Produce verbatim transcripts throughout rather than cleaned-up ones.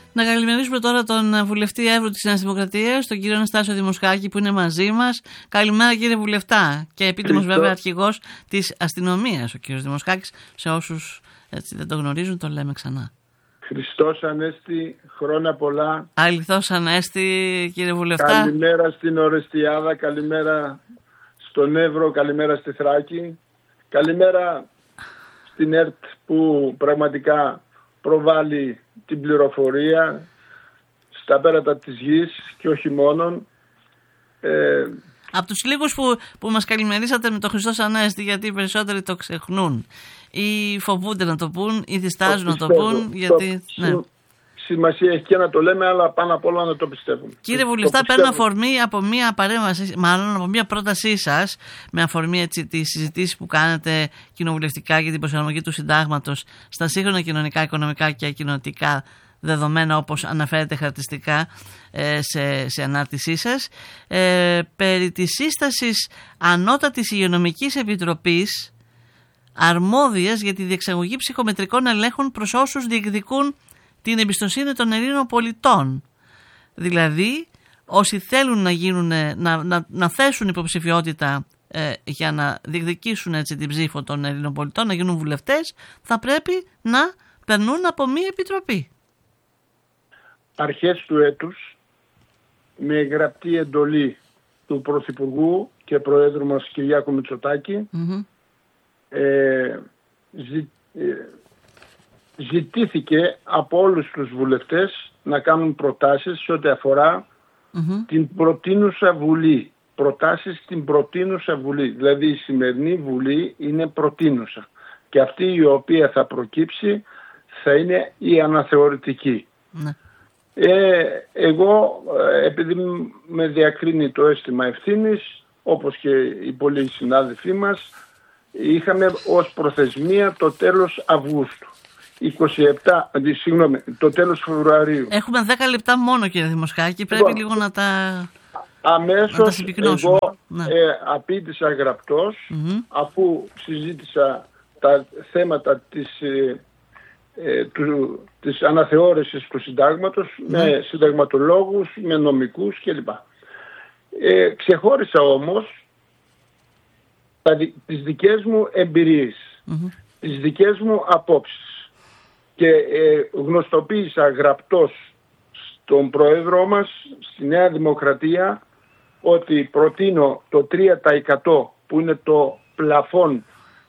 Να καλημερίσουμε τώρα τον βουλευτή Εύρου της Νέας Δημοκρατίας, τον κύριο Αναστάσιο Δημοσχάκη που είναι μαζί μας. Καλημέρα κύριε βουλευτά και επίτιμος βέβαια αρχηγός της αστυνομίας ο κύριος Δημοσχάκης. Σε όσους έτσι, δεν το γνωρίζουν το λέμε ξανά. Χριστός Ανέστη, χρόνια πολλά. Αληθώς Ανέστη κύριε βουλευτά. Καλημέρα στην Ορεστιάδα, καλημέρα στον Εύρο, καλημέρα στη Θράκη. Καλημέρα στην ΕΡΤ που πραγματικά προβάλλει την πληροφορία στα πέρατα της γης και όχι μόνον. Ε, Από τους λίγους που, που μας καλημερίσατε με το Χριστός Ανέστη, γιατί οι περισσότεροι το ξεχνούν ή φοβούνται να το πούν ή διστάζουν να το πούν, γιατί... Το, ναι. Σημασία έχει και να το λέμε, αλλά πάνω απ' όλα να το πιστεύουν. Κύριε Βουλευτά, παίρνω αφορμή από μία παρέμβαση, μάλλον από μία πρότασή σας, με αφορμή έτσι τις συζητήσεις που κάνετε κοινοβουλευτικά για την προσαρμογή του συντάγματος στα σύγχρονα κοινωνικά, οικονομικά και κοινωνικά δεδομένα, όπως αναφέρετε χαρακτηριστικά ε, σε, σε ανάρτησή σας, ε, περί της σύστασης ανώτατης υγειονομικής επιτροπής αρμόδιας για τη διεξαγωγή ψυχομετρικών ελέγχων προς όσους διεκδικούν την εμπιστοσύνη των Ελλήνων πολιτών. Δηλαδή, όσοι θέλουν να, γίνουν, να, να, να θέσουν υποψηφιότητα ε, για να διεκδικήσουν έτσι την ψήφο των Ελλήνων πολιτών, να γίνουν βουλευτές, θα πρέπει να περνούν από μία επιτροπή. Αρχές του έτους, με γραπτή εντολή του Πρωθυπουργού και Προέδρου μας Κυριάκου Μητσοτάκη, mm-hmm. ε, ζη, ε, ζητήθηκε από όλους τους βουλευτές να κάνουν προτάσεις σε ό,τι αφορά mm-hmm. την προτείνουσα Βουλή. Προτάσεις στην προτείνουσα Βουλή. Δηλαδή η σημερινή Βουλή είναι προτείνουσα. Και αυτή η οποία θα προκύψει θα είναι η αναθεωρητική. Mm-hmm. Ε, εγώ, επειδή με διακρίνει το αίσθημα ευθύνης, όπως και οι πολλοί συνάδελφοί μας, είχαμε ως προθεσμία το τέλος Αυγούστου. είκοσι επτά, συγγνώμη, το τέλος Φεβρουαρίου. Έχουμε δέκα λεπτά μόνο κύριε Δημοσχάκη, πρέπει λοιπόν, λίγο να τα, αμέσως να τα συμπυκνώσουμε. Εγώ ναι. ε, απήντησα γραπτός, mm-hmm. αφού συζήτησα τα θέματα της, ε, ε, του, της αναθεώρησης του συντάγματος mm-hmm. με συνταγματολόγους, με νομικούς κλπ. Ε, ξεχώρισα όμως τα, τις δικές μου εμπειρίες, mm-hmm. τις δικές μου απόψεις και ε, γνωστοποίησα γραπτός στον Πρόεδρό μας, στη Νέα Δημοκρατία, ότι προτείνω το τρία τοις εκατό που είναι το πλαφόν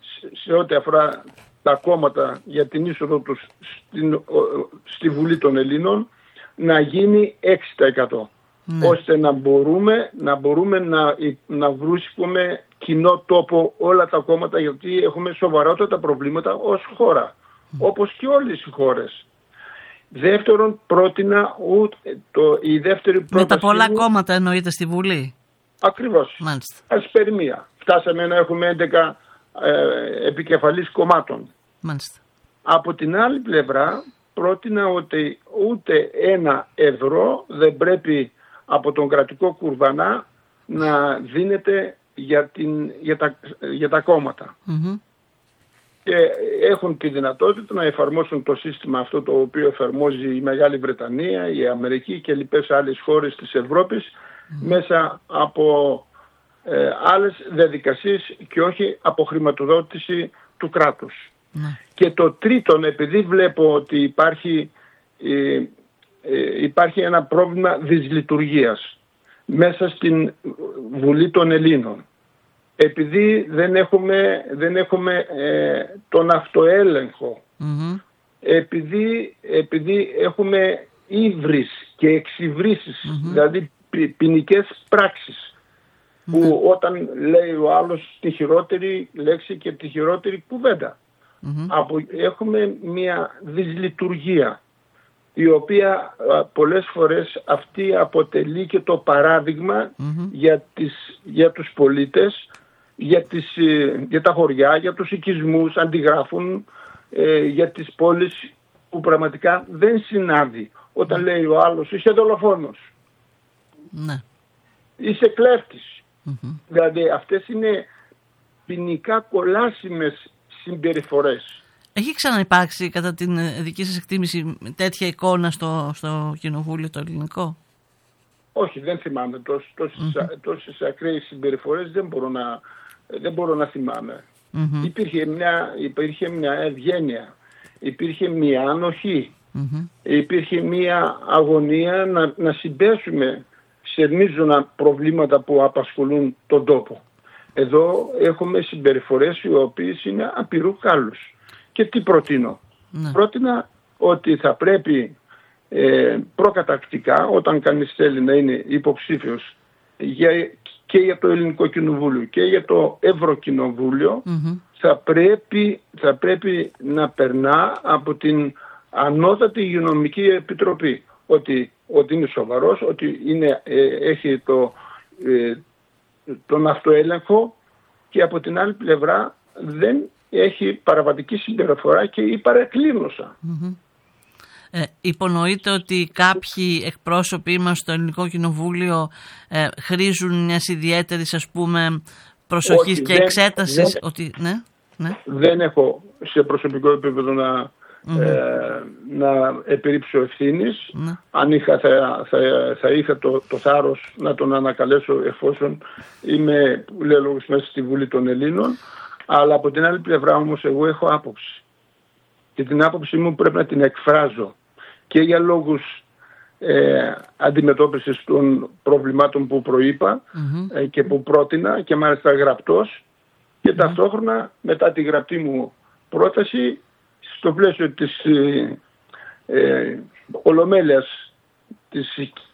σε ό,τι αφορά τα κόμματα για την είσοδο τους στην, στη Βουλή των Ελλήνων να γίνει έξι τοις εκατό. Ναι. Ώστε να μπορούμε, να, μπορούμε να, να βρίσκουμε κοινό τόπο όλα τα κόμματα, γιατί έχουμε σοβαρότατα προβλήματα ως χώρα, mm. όπως και όλες οι χώρες. Δεύτερον, πρότεινα ούτε, το, η δεύτερη πρόταση... Με τα πολλά μου, κόμματα εννοείται στη Βουλή. Ακριβώς. Μάλιστα. Ασπερμία. Φτάσαμε να έχουμε έντεκα ε, επικεφαλής κομμάτων. Μάλιστα. Από την άλλη πλευρά, πρότεινα ότι ούτε ένα ευρώ δεν πρέπει από τον κρατικό κουρβανά να δίνεται για, την, για, τα, για τα κόμματα. Mm-hmm. Και έχουν τη δυνατότητα να εφαρμόσουν το σύστημα αυτό το οποίο εφαρμόζει η Μεγάλη Βρετανία, η Αμερική και λοιπές άλλες χώρες της Ευρώπης mm-hmm. μέσα από ε, άλλες διαδικασίες και όχι από χρηματοδότηση του κράτους. Mm-hmm. Και το τρίτον, επειδή βλέπω ότι υπάρχει, ε, ε, υπάρχει ένα πρόβλημα δυσλειτουργίας μέσα στην Βουλή των Ελλήνων, επειδή δεν έχουμε, δεν έχουμε ε, τον αυτοέλεγχο, mm-hmm. επειδή, επειδή έχουμε ύβρις και εξυβρήσεις, mm-hmm. δηλαδή ποινικές πράξεις, mm-hmm. που όταν λέει ο άλλος τη χειρότερη λέξη και τη χειρότερη κουβέντα. Mm-hmm. Από, έχουμε μια δυσλειτουργία, η οποία α, πολλές φορές αυτή αποτελεί και το παράδειγμα mm-hmm. για, τις, για τους πολίτες, για, τις, για τα χωριά, για τους οικισμούς, αντιγράφουν ε, για τις πόλεις που πραγματικά δεν συνάδει. Όταν mm. λέει ο άλλος είσαι δολοφόνος, ναι. είσαι κλέφτης. Mm-hmm. Δηλαδή αυτές είναι ποινικά κολάσιμες συμπεριφορές. Έχει ξαναυπάρξει κατά την δική σας εκτίμηση τέτοια εικόνα στο, στο κοινοβούλιο το ελληνικό? Όχι, δεν θυμάμαι. Τόσες, mm-hmm. τόσες ακραίες συμπεριφορές δεν μπορώ να, δεν μπορώ να θυμάμαι. Mm-hmm. Υπήρχε, μια, υπήρχε μια ευγένεια, υπήρχε μια ανοχή, mm-hmm. υπήρχε μια αγωνία να, να συμπέσουμε σε μείζωνα προβλήματα που απασχολούν τον τόπο. Εδώ έχουμε συμπεριφορές οι οποίες είναι απειρού κάλους. Και τι προτείνω? Ναι. Πρότεινα ότι θα πρέπει ε, προκατακτικά, όταν κανείς θέλει να είναι υποψήφιος για, και για το Ελληνικό Κοινοβούλιο και για το Ευρωκοινοβούλιο, mm-hmm. θα, πρέπει, θα πρέπει να περνά από την Ανώτατη Υγειονομική Επιτροπή. Ότι, ότι είναι σοβαρός, ότι είναι, ε, έχει το, ε, τον αυτοέλεγχο και από την άλλη πλευρά δεν έχει παραβατική συμπεριφορά και η παρεκκλίνωσα. Mm-hmm. Ε, υπονοείται ότι κάποιοι εκπρόσωποι μας στο Ελληνικό Κοινοβούλιο ε, χρήζουν μιας ιδιαίτερης, ας πούμε, προσοχής Όχι, και δεν, εξέτασης? Δεν, ότι, ναι, ναι. δεν έχω σε προσωπικό επίπεδο να, mm-hmm. ε, να επιρρύψω ευθύνης. Mm-hmm. Αν είχα, θα, θα, θα είχα το, το θάρρος να τον ανακαλέσω, εφόσον είμαι, λέω λόγους, μέσα στη Βουλή των Ελλήνων. Αλλά από την άλλη πλευρά όμως εγώ έχω άποψη. Και την άποψή μου πρέπει να την εκφράζω και για λόγους ε, αντιμετώπισης των προβλημάτων που προείπα mm-hmm. ε, και που πρότεινα και μάλιστα γραπτός και mm-hmm. ταυτόχρονα μετά τη γραπτή μου πρόταση στο πλαίσιο της ε, ε, ολομέλειας της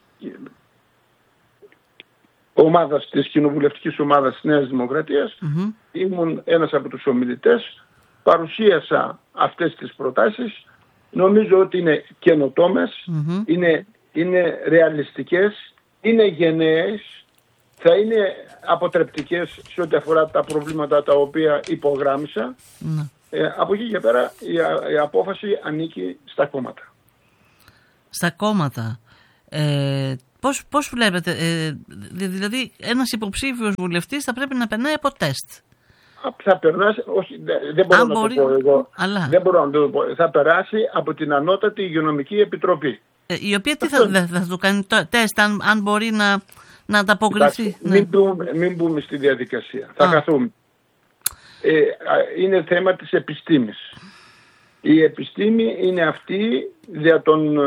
ομάδας, της κοινοβουλευτικής ομάδας της Νέας Δημοκρατίας, mm-hmm. ήμουν ένας από τους ομιλητές, παρουσίασα αυτές τις προτάσεις, νομίζω ότι είναι καινοτόμες, mm-hmm. είναι, είναι ρεαλιστικές, είναι γενναίες, θα είναι αποτρεπτικές σε ό,τι αφορά τα προβλήματα τα οποία υπογράμμισα. Mm-hmm. Ε, από εκεί και πέρα η, η απόφαση ανήκει στα κόμματα. Στα κόμματα. Ε, πώς, πώς βλέπετε, ε, δηλαδή ένας υποψήφιος βουλευτής θα πρέπει να περνάει από τεστ? Θα περνάσει, όχι, δεν μπορώ Αν να μπορεί, το πω εγώ. Αλλά... Δεν μπορώ να το πω. Θα περάσει από την Ανώτατη Υγειονομική Επιτροπή. Ε, η οποία τι θα, θα, θα του κάνει το τεστ, αν, αν μπορεί να, να ανταποκριθεί? Κοιτάξτε, ναι. μην, μπούμε, μην μπούμε στη διαδικασία. Θα καθούμε. Ε, είναι θέμα της επιστήμης. Η επιστήμη είναι αυτή δια των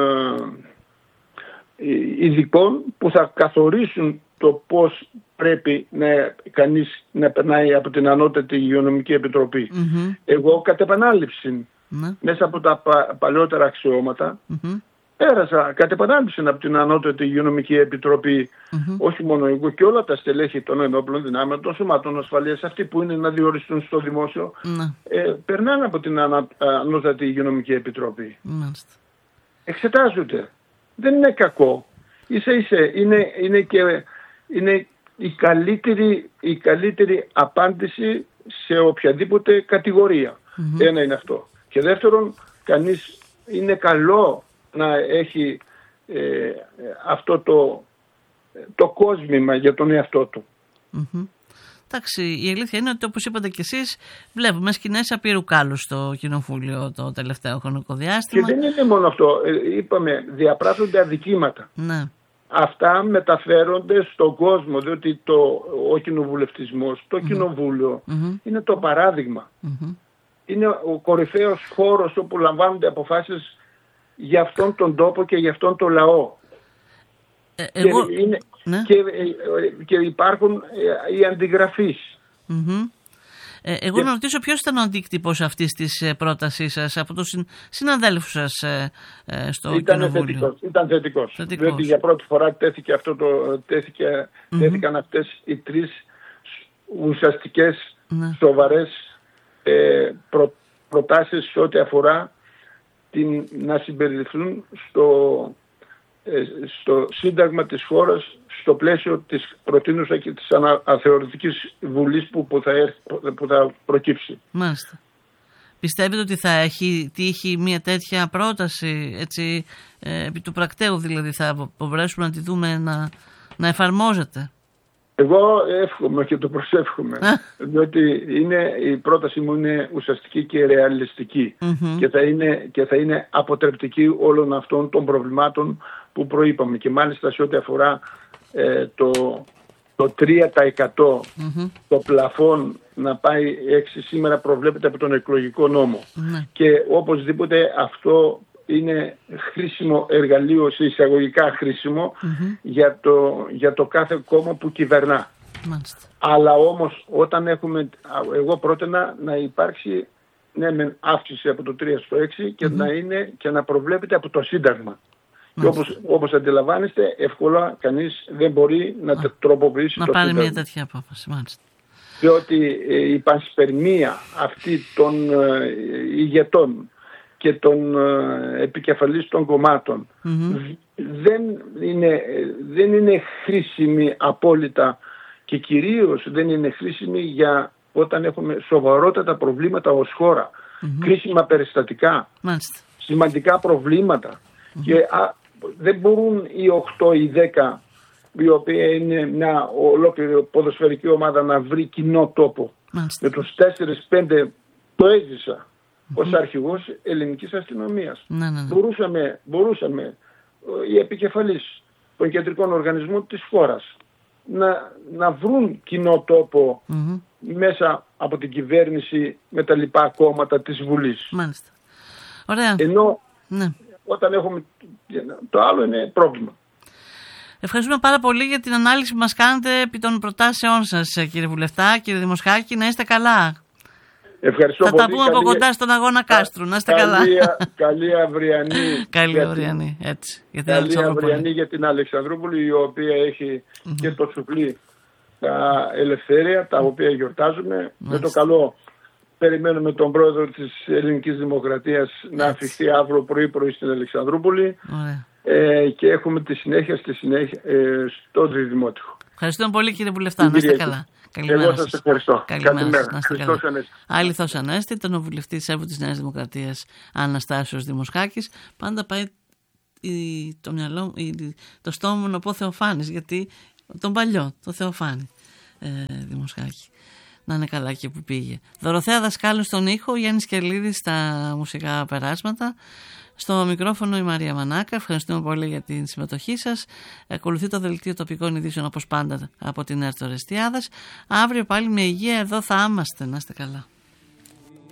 ε, ειδικών που θα καθορίσουν το πώς πρέπει να, κανείς να περνάει από την Ανώτατη Υγειονομική Επιτροπή. Mm-hmm. Εγώ κατ' επανάληψη, mm-hmm. μέσα από τα πα, παλαιότερα αξιώματα, mm-hmm. πέρασα κατ' επανάληψη από την Ανώτατη Υγειονομική Επιτροπή, mm-hmm. όχι μόνο εγώ και όλα τα στελέχη των ενόπλων δυνάμεων, των σωμάτων ασφαλείας, αυτοί που είναι να διοριστούν στο δημόσιο, mm-hmm. ε, περνάνε από την ανα, Ανώτατη Υγειονομική Επιτροπή. Mm-hmm. Εξετάζονται. Δεν είναι κακό. Ίσα ίσα είναι, είναι και είναι η καλύτερη, η καλύτερη απάντηση σε οποιαδήποτε κατηγορία. Mm-hmm. Ένα είναι αυτό. Και δεύτερον, κανείς είναι καλό να έχει ε, αυτό το, το κόσμημα για τον εαυτό του. Mm-hmm. Εντάξει, η αλήθεια είναι ότι, όπως είπατε κι εσείς, βλέπουμε σκηνές απειρού κάλου στο Κοινοβούλιο το τελευταίο χρονικό διάστημα. Και δεν είναι μόνο αυτό. Ε, είπαμε, διαπράττονται αδικήματα. Ναι. Αυτά μεταφέρονται στον κόσμο, διότι το, ο κοινοβουλευτισμός, το mm-hmm. κοινοβούλιο mm-hmm. είναι το παράδειγμα. Mm-hmm. Είναι ο κορυφαίος χώρος όπου λαμβάνονται αποφάσεις για αυτόν τον τόπο και για αυτόν τον λαό. Ε, εγώ... και, είναι, ναι. και, και υπάρχουν οι αντιγραφείς. Mm-hmm. Ε, εγώ και... να ρωτήσω ποιος ήταν ο αντίκτυπος αυτής της πρότασής σας από τους συναδέλφους σας ε, ε, στο ήταν Κοινοβούλιο? Θετικός, ήταν θετικός. θετικός. Διότι για πρώτη φορά τέθηκε αυτό το, τέθηκε, mm-hmm. τέθηκαν αυτές οι τρεις ουσιαστικές mm-hmm. σοβαρές ε, προ, προτάσεις σε ό,τι αφορά την, να συμπεριληφθούν στο, ε, στο Σύνταγμα της χώρας, στο πλαίσιο της προτείνουσα και της αναθεωρητικής βουλής που, που, θα, που θα προκύψει. Μάλιστα. Πιστεύετε ότι θα έχει τύχει μια τέτοια πρόταση, έτσι, ε, επί του πρακτέου δηλαδή, θα μπορέσουμε να τη δούμε να, να εφαρμόζεται? Εγώ εύχομαι και το προσεύχομαι, διότι είναι, η πρόταση μου είναι ουσιαστική και ρεαλιστική mm-hmm. και, θα είναι, και θα είναι αποτρεπτική όλων αυτών των προβλημάτων που προείπαμε. Και μάλιστα σε ό,τι αφορά ε, το, το τρία τοις εκατό mm-hmm. το πλαφόν να πάει έξι, σήμερα προβλέπεται από τον εκλογικό νόμο. Mm-hmm. Και οπωσδήποτε αυτό είναι χρήσιμο εργαλείο, σε εισαγωγικά χρήσιμο mm-hmm. για, το, για το κάθε κόμμα που κυβερνά. Μάλιστα. Αλλά όμως όταν έχουμε, εγώ πρότεινα να υπάρξει ναι, με αύξηση από το τρία στο έξι και, mm-hmm. να, είναι, και να προβλέπεται από το Σύνταγμα. Και όπως, όπως αντιλαμβάνεστε, εύκολα κανείς δεν μπορεί να Α, τροποποιήσει να το πάρει Σύνταγμα. Μια τέτοια απόφαση, μάλιστα. Διότι ε, η πανσπερμία αυτή των ε, ηγετών και των ε, επικεφαλής των κομμάτων mm-hmm. δεν, είναι, δεν είναι χρήσιμη απόλυτα και κυρίως δεν είναι χρήσιμη για όταν έχουμε σοβαρότατα προβλήματα ως χώρα, mm-hmm. κρίσιμα περιστατικά, μάλιστα. σημαντικά προβλήματα mm-hmm. και α, δεν μπορούν οι οκτώ ή δέκα η οποία είναι μια ολόκληρη ποδοσφαιρική ομάδα να βρει κοινό τόπο. Μάλιστα. Με τους τέσσερις πέντε το έζησα ως mm-hmm. αρχηγός ελληνικής αστυνομίας. Ναι, ναι, ναι. Μπορούσαμε, μπορούσαμε οι επικεφαλής των κεντρικών οργανισμών της χώρας να, να βρουν κοινό τόπο mm-hmm. μέσα από την κυβέρνηση με τα λοιπά κόμματα της Βουλής. Μάλιστα. Ωραία. Ενώ ναι. όταν έχουμε το άλλο είναι πρόβλημα. Ευχαριστούμε πάρα πολύ για την ανάλυση που μας κάνετε επί των προτάσεών σας, κύριε Βουλευτά, κύριε Δημοσχάκη. Να είστε καλά. Ευχαριστώ θα πολύ. Θα τα πούμε καλή... από κοντά στον αγώνα Κάστρου. Να είστε καλή, καλά. Καλή αυριανή. Καλή αυριανή, έτσι. Για την καλή αυριανή για την Αλεξανδρούπολη, η οποία έχει mm-hmm. και το σουφλί τα ελευθερία, τα οποία γιορτάζουμε. Mm-hmm. Με το καλό περιμένουμε τον πρόεδρο της Ελληνικής Δημοκρατίας να αφιχθεί αύριο πρωί-πρωί στην Αλεξανδρούπολη. Mm-hmm. Ε, και έχουμε τη συνέχεια, στη συνέχεια ε, στο Διδημότυχο. Ευχαριστούμε πολύ, κύριε Βουλευτά. Να είστε καλά. Καλημέρα. Εγώ σας ευχαριστώ. Καλημέρα. Χριστός Ανέστη. Αληθώς Ανέστη, τον ο βουλευτής Εύου της Νέας Δημοκρατίας Αναστάσιος Δημοσχάκης. Πάντα πάει η, το μυαλό, η, το στόμα μου να πω Θεοφάνης, γιατί τον παλιό, το Θεοφάνη ε, Δημοσχάκη. Να είναι καλά εκεί που πήγε. Δωροθέα Δασκάλου στον ήχο, Γιάννης Κερλίδης στα μουσικά περάσματα. Στο μικρόφωνο η Μαρία Μανάκα. Ευχαριστούμε πολύ για την συμμετοχή σας. Ακολουθεί το δελτίο τοπικών ειδήσεων όπως πάντα από την Έρτο Ρεστιάδας. Αύριο πάλι με υγεία εδώ θα είμαστε. Να είστε καλά.